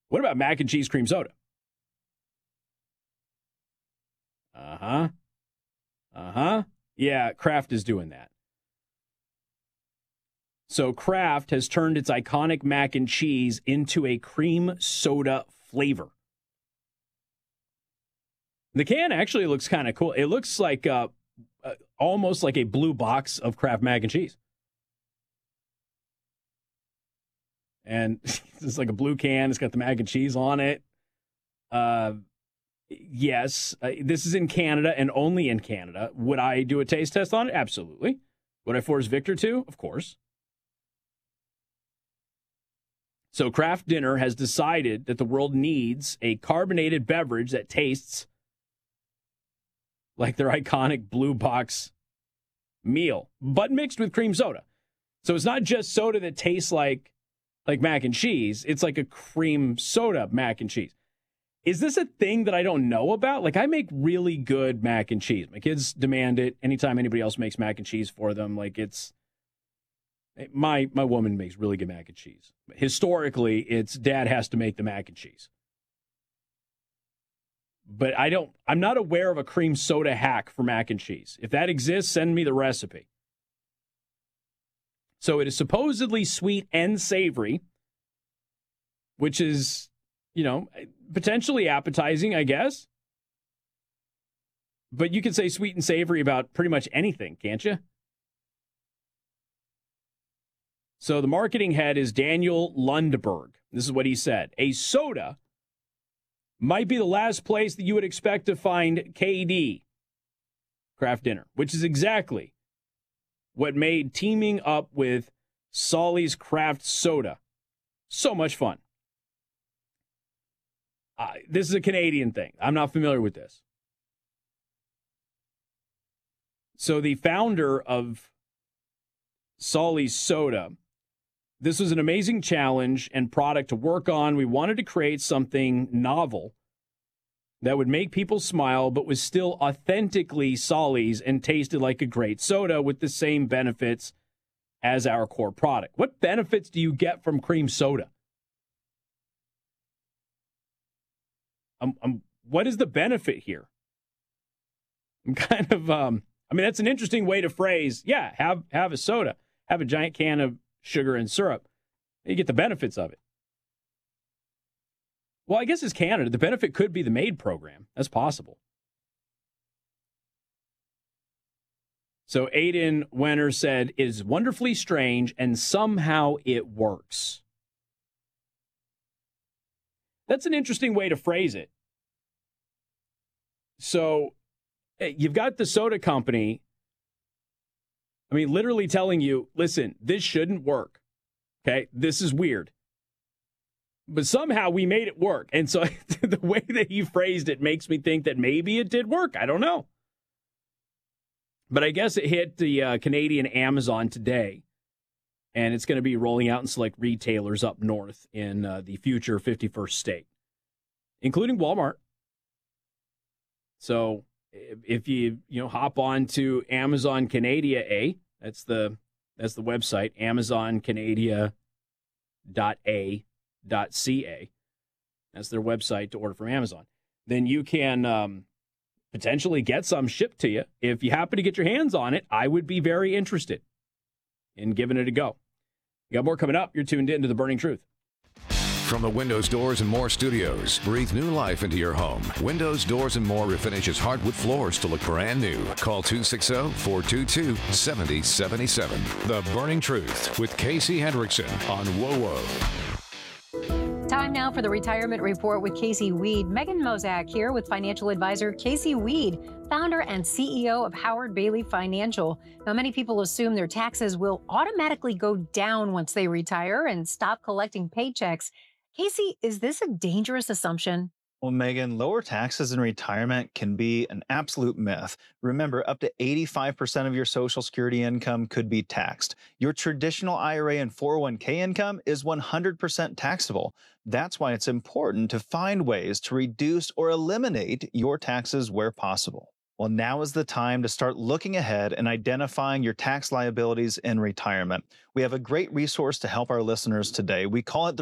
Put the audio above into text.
What about mac and cheese cream soda? Uh-huh. Uh-huh. Yeah, Kraft is doing that. So Kraft has turned its iconic mac and cheese into a cream soda flavor. The can actually looks kind of cool. It looks like almost like a blue box of Kraft mac and cheese. And it's like a blue can. It's got the mac and cheese on it. Yes, this is in Canada and only in Canada. Would I do a taste test on it? Absolutely. Would I force Victor to? Of course. So Kraft Dinner has decided that the world needs a carbonated beverage that tastes like their iconic blue box meal, but mixed with cream soda. So it's not just soda that tastes like mac and cheese. It's like a cream soda mac and cheese. Is this a thing that I don't know about? Like, I make really good mac and cheese. My kids demand it anytime anybody else makes mac and cheese for them. Like, it's my woman makes really good mac and cheese. Historically, it's dad has to make the mac and cheese. But I'm not aware of a cream soda hack for mac and cheese. If that exists, send me the recipe. So it is supposedly sweet and savory, which is, potentially appetizing, I guess. But you can say sweet and savory about pretty much anything, can't you? So the marketing head is Daniel Lundberg. This is what he said. A soda might be the last place that you would expect to find KD, Kraft Dinner, which is exactly what made teaming up with Solly's Craft Soda so much fun. This is a Canadian thing. I'm not familiar with this. So the founder of Solly's Soda, this was an amazing challenge and product to work on. We wanted to create something novel that would make people smile, but was still authentically Solly's and tasted like a great soda with the same benefits as our core product. What benefits do you get from cream soda? What is the benefit here? I'm kind of, that's an interesting way to phrase, yeah, have a soda, have a giant can of sugar and syrup. You get the benefits of it. Well, I guess it's Canada. The benefit could be the MAID program. That's possible. So Aiden Wenner said, it is wonderfully strange and somehow it works. That's an interesting way to phrase it. So you've got the soda company, literally telling you, listen, this shouldn't work. Okay, this is weird. But somehow we made it work. And so the way that you phrased it makes me think that maybe it did work. I don't know. But I guess it hit the Canadian Amazon today. And it's going to be rolling out in select retailers up north in the future 51st state, including Walmart. So if you hop on to Amazon Canada, that's the website, amazoncanada.a.ca. That's their website to order from Amazon. Then you can potentially get some shipped to you. If you happen to get your hands on it, I would be very interested in giving it a go. You got more coming up. You're tuned in to The Burning Truth. From the Windows, Doors, and More studios, breathe new life into your home. Windows, Doors, and More refinishes hardwood floors to look brand new. Call 260-422-7077. The Burning Truth with Casey Hendrickson on WOWO. Time now for the Retirement Report with Casey Weed. Megan Mozak here with financial advisor Casey Weed, founder and CEO of Howard Bailey Financial. Now, many people assume their taxes will automatically go down once they retire and stop collecting paychecks. Casey, is this a dangerous assumption? Well, Megan, lower taxes in retirement can be an absolute myth. Remember, up to 85% of your Social Security income could be taxed. Your traditional IRA and 401k income is 100% taxable. That's why it's important to find ways to reduce or eliminate your taxes where possible. Well, now is the time to start looking ahead and identifying your tax liabilities in retirement. We have a great resource to help our listeners today. We call it the